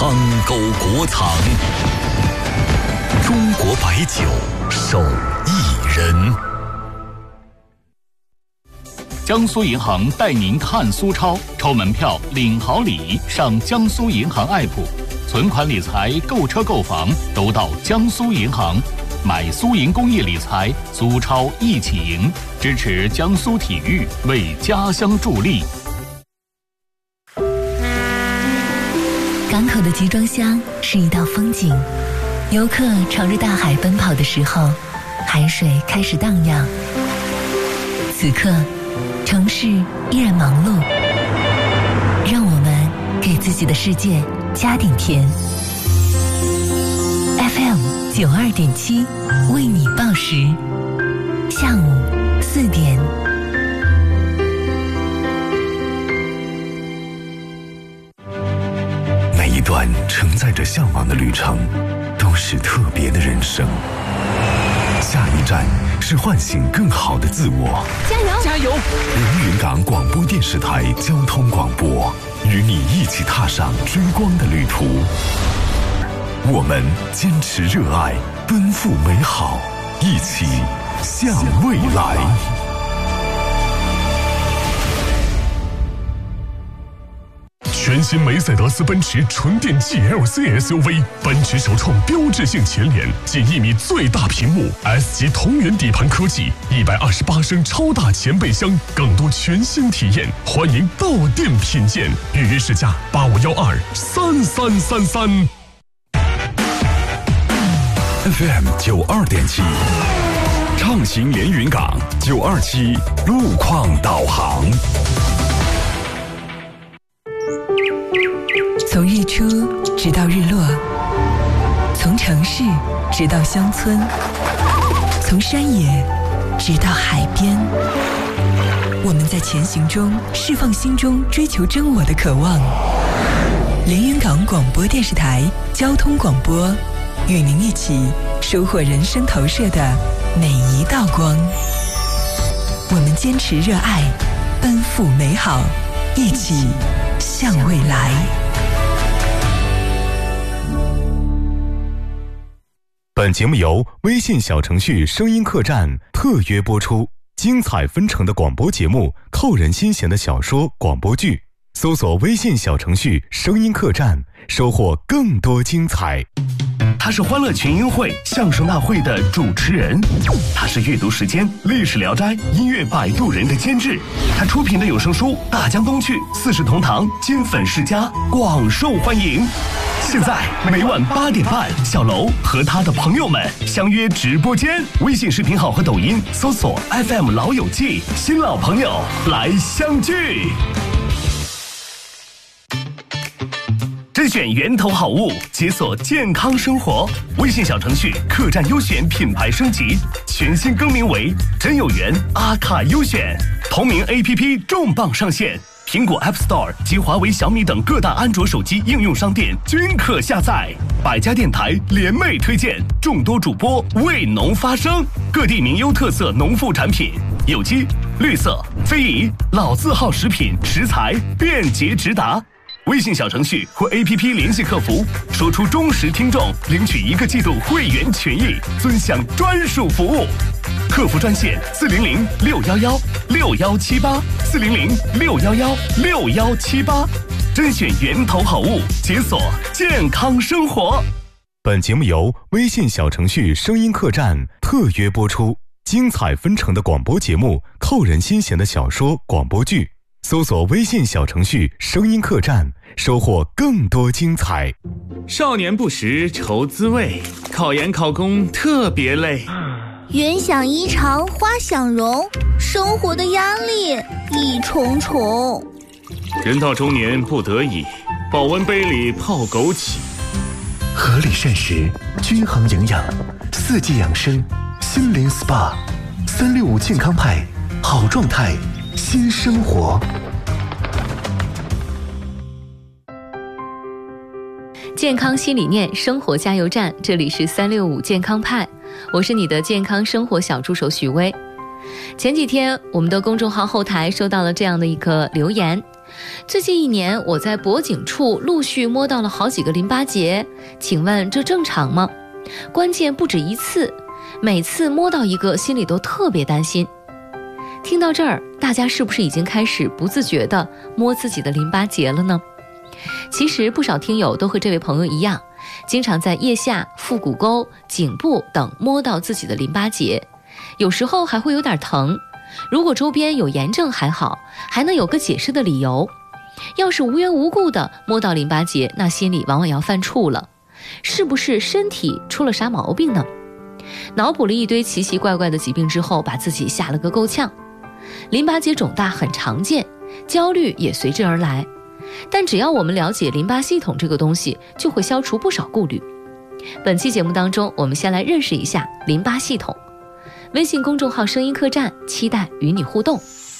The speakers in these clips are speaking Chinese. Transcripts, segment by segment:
汤沟国藏，中国白酒手艺人。江苏银行带您看苏超，抽门票领好礼，上江苏银行 app， 存款理财、购车购房都到江苏银行。买苏银公益理财，苏超一起赢，支持江苏体育，为家乡助力。 港口的集装箱是一道风景，游客朝着大海奔跑的时候，海水开始荡漾。此刻，城市依然忙碌，让我们给自己的世界加点甜。FM 92.7为你报时，下午4点。 每一段承载着向往的旅程，都是特别的人生。下一站是唤醒更好的自我。 加油！加油！ 连云港广播电视台交通广播，与你一起踏上追光的旅途。我们坚持热爱，奔赴美好，一起向未来。全新梅赛德斯奔驰纯电 GLC SUV， 奔驰首创标志性前脸、近1米最大屏幕、S 级同源底盘科技、128升超大前备箱，更多全新体验，欢迎到店品鉴。预约试驾85123333。FM 92.7，畅行连云港927路况导航。 从日出直到日落，从城市直到乡村，从山野直到海边，我们在前行中释放心中追求真我的渴望。连云港广播电视台交通广播，与您一起收获人生投射的每一道光。我们坚持热爱，奔赴美好，一起向未来。 本节目由微信小程序声音客栈特约播出，精彩纷呈的广播节目，扣人心弦的小说、广播剧，搜索微信小程序声音客栈，收获更多精彩。他是欢乐群英会相声大会的主持人，他是阅读时间历史聊斋音乐摆渡人的监制，他出品的有声书《大江东去》四世同堂金粉世家广受欢迎。现在每晚8点半，小楼和他的朋友们相约直播间，微信视频号和抖音搜索 FM 老友记，新老朋友来相聚。甄选源头好物，解锁健康生活。微信小程序客栈优选品牌升级，全新更名为真有缘阿卡优选。同名 APP 重磅上线，苹果 App Store 及华为、小米等各大安卓手机应用商店均可下载。百家电台联袂推荐，众多主播为农发声，各地名优特色农副产品，有机、绿色、非遗、老字号食品食材便捷直达。微信小程序或 APP 联系客服，说出忠实听众，领取1个季度会员权益，尊享专属服务。客服专线400-611-6178，400-611-6178，甄选源头好物，解锁健康生活。本节目由微信小程序声音客栈特约播出，精彩纷呈的广播节目，扣人心弦的小说、广播剧，搜索微信小程序声音客栈，收获更多精彩。 少年不识愁滋味，考研考公特别累。 云想衣裳花想容，生活的压力一重重。 人到中年不得已，保温杯里泡枸杞。 合理膳食，均衡营养，4季养生，心灵 SPA，365健康派，好状态新生活。 健康新理念，生活加油站，这里是365健康派，我是你的健康生活小助手许巍。前几天我们的公众号后台收到了这样的一个留言， 最近1年，我在脖颈处陆续摸到了好几个淋巴结，请问这正常吗？关键不止一次，每次摸到一个，心里都特别担心。听到这儿，大家是不是已经开始不自觉地摸自己的淋巴结了呢？其实不少听友都和这位朋友一样，经常在腋下、腹股沟、颈部等摸到自己的淋巴结，有时候还会有点疼。如果周边有炎症还好，还能有个解释的理由。要是无缘无故的摸到淋巴结，那心里往往要犯怵了，是不是身体出了啥毛病呢？脑补了一堆奇奇怪怪的疾病之后，把自己吓了个够呛。淋巴结肿大很常见，焦虑也随之而来。但只要我们了解淋巴系统这个东西，就会消除不少顾虑。本期节目当中，我们先来认识一下淋巴系统。微信公众号声音客栈，期待与你互动。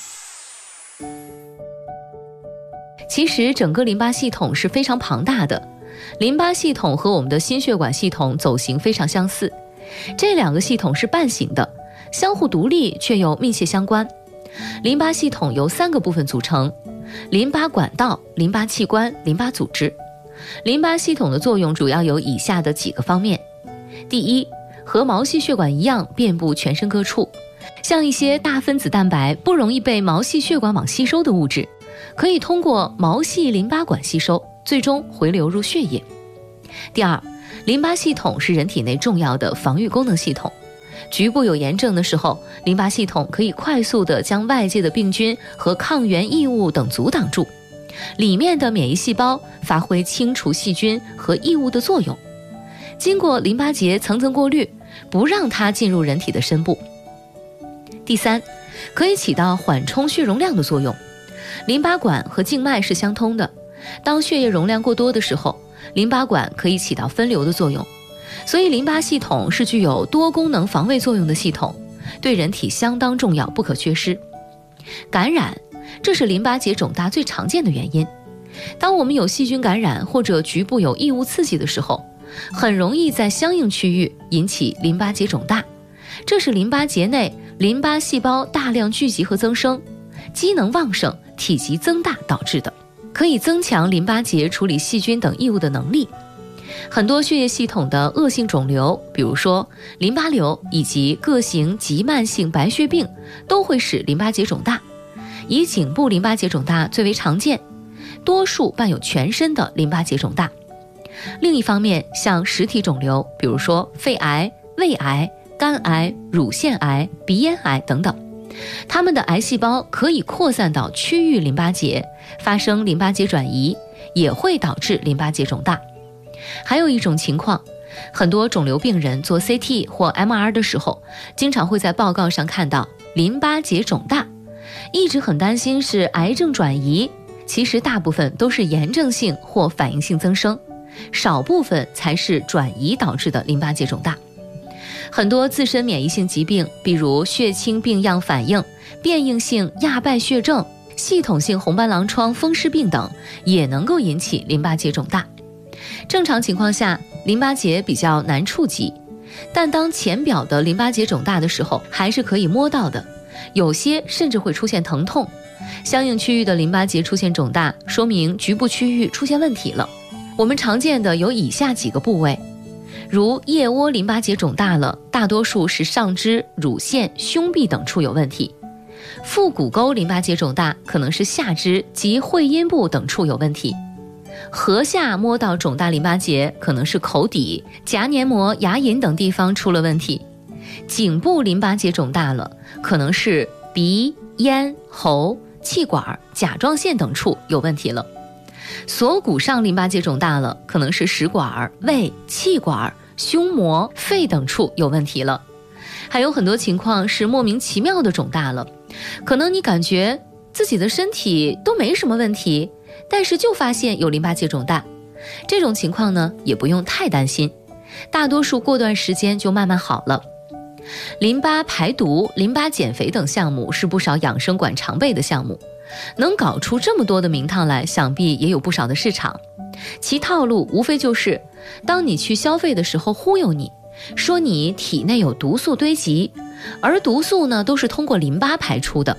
其实整个淋巴系统是非常庞大的，淋巴系统和我们的心血管系统走形非常相似，这2个系统是半形的，相互独立却又密切相关。淋巴系统由3个部分组成：淋巴管道、淋巴器官、淋巴组织。淋巴系统的作用主要有以下的几个方面。第一，和毛细血管一样遍布全身各处，像一些大分子蛋白不容易被毛细血管网吸收的物质，可以通过毛细淋巴管吸收，最终回流入血液。第二，淋巴系统是人体内重要的防御功能系统，局部有炎症的时候，淋巴系统可以快速地将外界的病菌和抗原异物等阻挡住，里面的免疫细胞发挥清除细菌和异物的作用，经过淋巴结层层过滤，不让它进入人体的深部。第三，可以起到缓冲血容量的作用。淋巴管和静脉是相通的，当血液容量过多的时候，淋巴管可以起到分流的作用，所以淋巴系统是具有多功能防卫作用的系统，对人体相当重要，不可缺失。感染，这是淋巴结肿大最常见的原因。当我们有细菌感染或者局部有异物刺激的时候，很容易在相应区域引起淋巴结肿大，这是淋巴结内淋巴细胞大量聚集和增生，机能旺盛、体积增大导致的，可以增强淋巴结处理细菌等异物的能力。很多血液系统的恶性肿瘤，比如说淋巴瘤以及各型急慢性白血病，都会使淋巴结肿大，以颈部淋巴结肿大最为常见，多数伴有全身的淋巴结肿大。另一方面，像实体肿瘤，比如说肺癌、胃癌、肝癌、乳腺癌、鼻咽癌等等，它们的癌细胞可以扩散到区域淋巴结，发生淋巴结转移，也会导致淋巴结肿大。还有一种情况，很多肿瘤病人做 CT 或 MR 的时候，经常会在报告上看到淋巴结肿大，一直很担心是癌症转移，其实大部分都是炎症性或反应性增生，少部分才是转移导致的淋巴结肿大。很多自身免疫性疾病，比如血清病样反应、变应性亚败血症、系统性红斑狼疮风湿病等，也能够引起淋巴结肿大。正常情况下，淋巴结比较难触及，但当浅表的淋巴结肿大的时候，还是可以摸到的，有些甚至会出现疼痛。相应区域的淋巴结出现肿大，说明局部区域出现问题了。我们常见的有以下几个部位，如腋窝淋巴结肿大了，大多数是上肢、乳腺、胸壁等处有问题；腹股沟淋巴结肿大，可能是下肢及会阴部等处有问题；颌下摸到肿大淋巴结，可能是口底、颊黏膜、牙龈等地方出了问题；颈部淋巴结肿大了，可能是鼻、咽、喉、气管、甲状腺等处有问题了；锁骨上淋巴结肿大了，可能是食管、胃、气管、胸膜、肺等处有问题了。还有很多情况是莫名其妙的肿大了，可能你感觉自己的身体都没什么问题，但是就发现有淋巴结肿大。这种情况呢，也不用太担心，大多数过段时间就慢慢好了。淋巴排毒、淋巴减肥等项目是不少养生馆常备的项目，能搞出这么多的名堂来，想必也有不少的市场。其套路无非就是，当你去消费的时候忽悠你，说你体内有毒素堆积，而毒素呢都是通过淋巴排出的。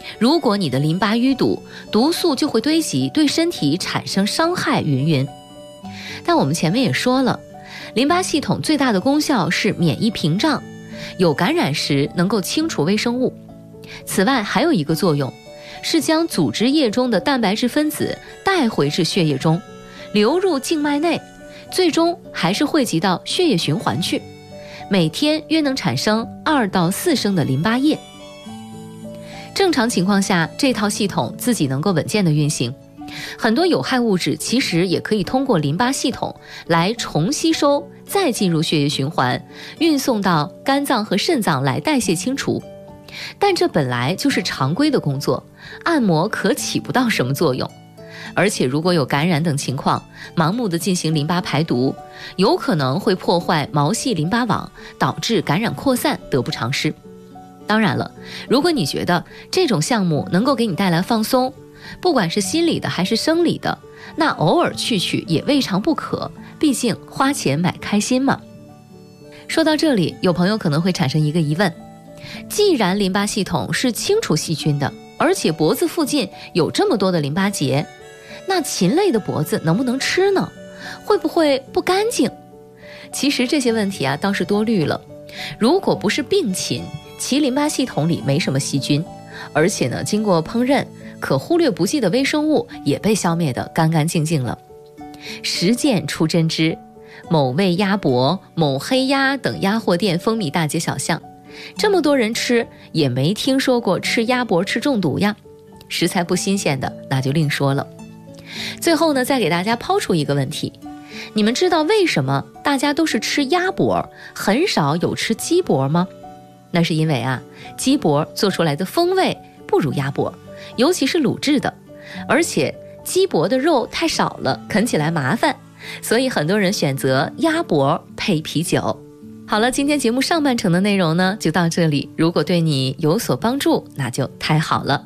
如果你的淋巴淤堵，毒素就会堆积，对身体产生伤害云云。但我们前面也说了，淋巴系统最大的功效是免疫屏障，有感染时能够清除微生物。此外还有一个作用，是将组织液中的蛋白质分子带回至血液中，流入静脉内，最终还是汇集到血液循环去。每天约能产生2到4升的淋巴液。正常情况下，这套系统自己能够稳健的运行，很多有害物质其实也可以通过淋巴系统来重吸收，再进入血液循环，运送到肝脏和肾脏来代谢清除。但这本来就是常规的工作，按摩可起不到什么作用。而且如果有感染等情况，盲目的进行淋巴排毒，有可能会破坏毛细淋巴网，导致感染扩散，得不偿失。当然了，如果你觉得这种项目能够给你带来放松，不管是心理的还是生理的，那偶尔去也未尝不可，毕竟花钱买开心嘛。说到这里，有朋友可能会产生一个疑问，既然淋巴系统是清除细菌的，而且脖子附近有这么多的淋巴结，那禽类的脖子能不能吃呢？会不会不干净？其实这些问题啊倒是多虑了。如果不是病禽，其淋巴系统里没什么细菌，而且呢，经过烹饪，可忽略不计的微生物也被消灭得干干净净了。实践出真知，某味鸭脖、某黑鸭等鸭货店风靡大街小巷，这么多人吃，也没听说过吃鸭脖吃中毒呀。食材不新鲜的，那就另说了。最后呢，再给大家抛出一个问题，你们知道为什么大家都是吃鸭脖，很少有吃鸡脖吗？那是因为啊，鸡脖做出来的风味不如鸭脖，尤其是卤制的，而且鸡脖的肉太少了，啃起来麻烦，所以很多人选择鸭脖配啤酒。好了，今天节目上半程的内容呢就到这里，如果对你有所帮助，那就太好了。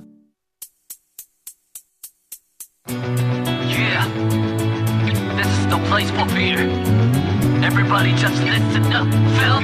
Yeah, this is the place for beer. Everybody just listen up, feel